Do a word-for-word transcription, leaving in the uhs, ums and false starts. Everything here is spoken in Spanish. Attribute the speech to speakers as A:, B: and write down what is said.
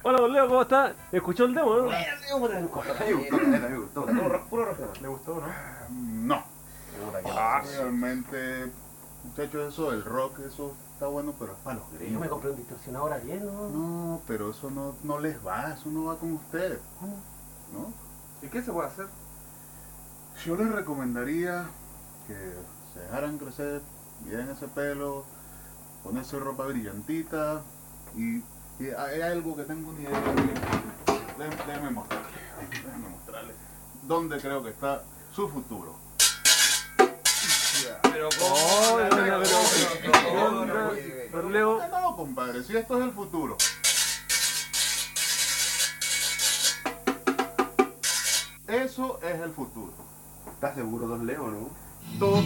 A: Hola, don Leo, ¿cómo está? ¿Escuchó el demo, no?
B: Me gustó, me gustó. Puro rojo.
A: ¿Le gustó, no?
C: No.
B: Puta que
A: Ah,
B: pasa.
C: Realmente, muchachos, eso del rock, eso está bueno, pero es para los
B: Yo me
C: gringos.
B: compré un distorsionador ayer, ¿no?
C: No, pero eso no, no les va, eso no va con ustedes,
B: ¿Cómo?
C: ¿no?
D: ¿Y qué se puede hacer?
C: Yo les recomendaría que se dejaran crecer bien ese pelo, ponerse ropa brillantita y, y hay algo que tengo una idea. Déjenme, déjenme mostrarles, déjenme mostrarles dónde creo que está su futuro.
D: Pero
A: Oh,
D: la-
A: no,
D: la-
A: no,
D: la-
A: no,
D: no,
A: no,
D: no,
A: don Leo.
C: No, no, compadre, si esto es el futuro. Eso es el futuro.
B: ¿Estás seguro, don Leo, no?
C: Todo